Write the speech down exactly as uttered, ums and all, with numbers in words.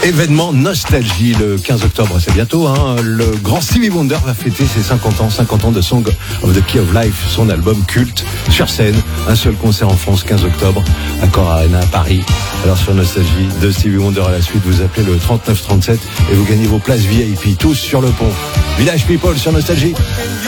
Événement nostalgie le quinze octobre, c'est bientôt, hein. Le grand Stevie Wonder va fêter ses cinquante ans, cinquante ans de Song of the Key of Life, son album culte, sur scène. Un seul concert en France, quinze octobre, Accor Arena à Paris. Alors sur Nostalgie, de Stevie Wonder à la suite, vous appelez le trente-neuf trente-sept et vous gagnez vos places V I P, tous sur le pont. Village People sur Nostalgie.